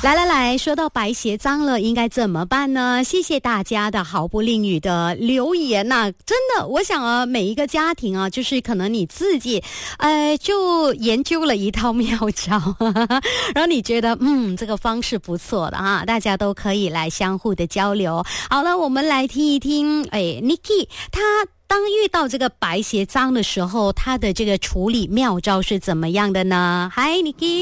来，说到白鞋脏了应该怎么办呢？谢谢大家的毫不吝于的留言呐，真的，我想啊，每一个家庭啊，就是可能你自己就研究了一套妙招然后你觉得这个方式不错的啊，大家都可以来相互的交流。好了，我们来听一听Nicky 他当遇到这个白鞋脏的时候，他的这个处理妙招是怎么样的呢？嗨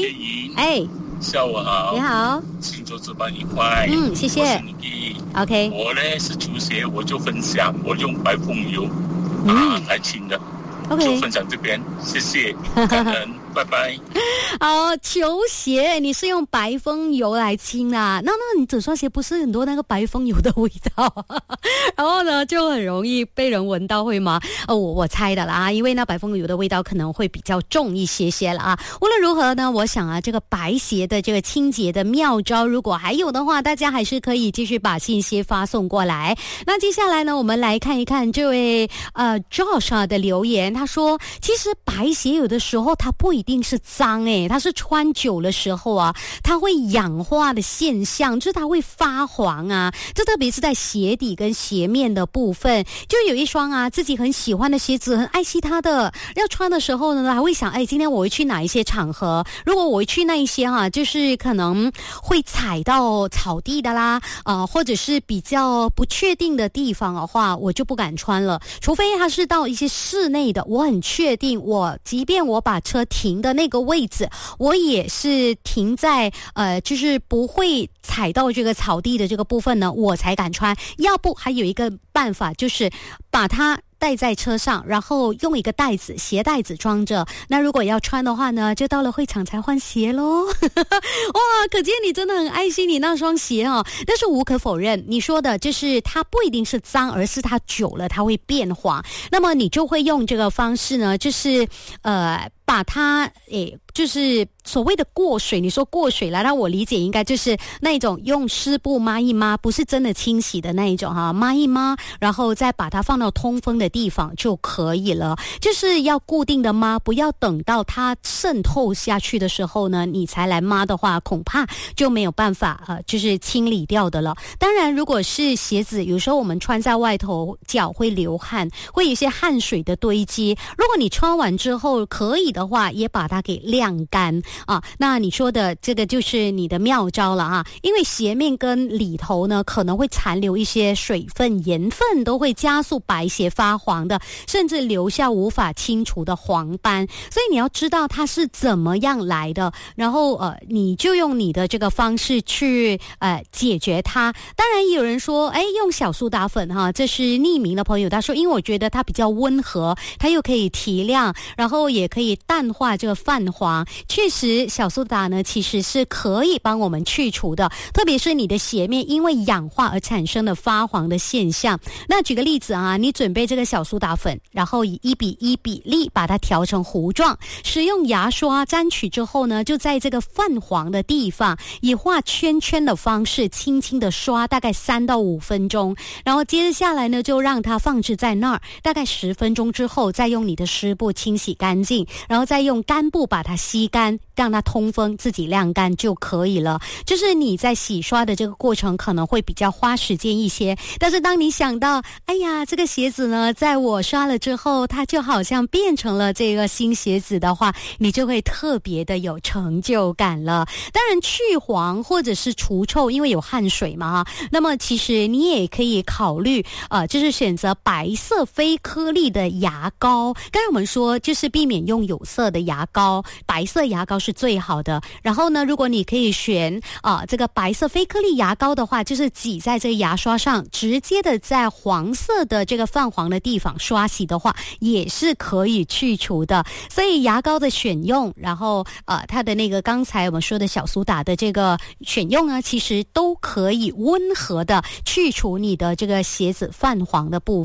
Nicky， 下午好。 你好， 星座值班愉快。 谢谢。 我是 Nicky。 OK， 我呢是球鞋，我就分享我用白风油来清的。 OK， 就分享这边，谢谢，感恩拜拜。 好，球鞋你是用白风油来清啊？那你整双鞋不是很多那个白风油的味道然后呢就很容易被人闻到，会吗？我猜的啦，因为那白风油的味道可能会比较重一些了啊。无论如何呢，我想啊，这个白鞋的这个清洁的妙招，如果还有的话，大家还是可以继续把信息发送过来。那接下来呢，我们来看一看这位Josh 的留言，他说其实白鞋有的时候它不一定是脏它是穿久的时候啊，它会氧化的现象，就是它会发黄啊，这特别是在鞋底跟鞋面的部分。就有一双啊自己很喜欢的鞋子，很爱惜它的，要穿的时候呢还会想今天我会去哪一些场合，如果我会去那一些就是可能会踩到草地的啦或者是比较不确定的地方的话，我就不敢穿了，除非它是到一些室内的，我很确定即便我把车停的那个位置，我也是停在就是不会踩到这个草地的这个部分呢，我才敢穿。要不还有一个办法，就是把它带在车上，然后用一个袋子，鞋袋子装着。那如果要穿的话呢，就到了会场才换鞋咯哇，可见你真的很爱惜你那双鞋哦。但是无可否认，你说的就是它不一定是脏，而是它久了它会变黄。那么你就会用这个方式呢，就是把它就是所谓的过水，你说过水了，那我理解应该就是那种用湿布抹一抹，不是真的清洗的那一种抹一抹，然后再把它放到通风的地方就可以了。就是要固定的抹，不要等到它渗透下去的时候呢，你才来抹的话，恐怕就没有办法就是清理掉的了。当然，如果是鞋子，有时候我们穿在外头，脚会流汗，会有一些汗水的堆积。如果你穿完之后可以的话，也把它给晾干那你说的这个就是你的妙招了因为鞋面跟里头呢可能会残留一些水分、盐分，都会加速白鞋发黄的，甚至留下无法清除的黄斑。所以你要知道它是怎么样来的，然后你就用你的这个方式去解决它。当然也有人说用小苏打粉这是匿名的朋友，他说因为我觉得它比较温和，它又可以提亮，然后也可以淡化这个泛黄。确实小苏打呢其实是可以帮我们去除的，特别是你的鞋面因为氧化而产生的发黄的现象。那举个例子你准备这个小苏打粉，然后以1:1比例把它调成糊状，使用牙刷沾取之后呢，就在这个泛黄的地方以画圈圈的方式轻轻的刷，大概3到5分钟，然后接着下来呢就让它放置在那儿，大概10分钟之后再用你的湿布清洗干净，然后再用干布把它吸干，让它通风，自己晾干就可以了。就是你在洗刷的这个过程可能会比较花时间一些，但是当你想到哎呀这个鞋子呢在我刷了之后它就好像变成了这个新鞋子的话，你就会特别的有成就感了。当然去黄或者是除臭，因为有汗水嘛那么其实你也可以考虑就是选择白色非颗粒的牙膏。刚才我们说就是避免用有色的牙膏，白色牙膏是最好的。然后呢，如果你可以选这个白色非颗粒牙膏的话，就是挤在这个牙刷上，直接的在黄色的这个泛黄的地方刷洗的话，也是可以去除的。所以牙膏的选用，然后它的那个刚才我们说的小苏打的这个选用呢，其实都可以温和的去除你的这个鞋子泛黄的部分。